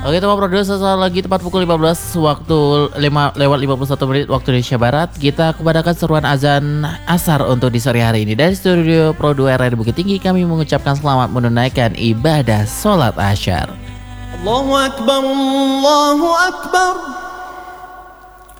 Oke teman produser, sesaat lagi tepat pukul 15 waktu 5 lewat 51 menit waktu Indonesia Barat, kita kumandangkan seruan azan asar untuk di sore hari ini. Dari studio Pro 2 RRI Bukit Tinggi kami mengucapkan selamat menunaikan ibadah sholat asyar. Allahu Akbar, Allahu Akbar.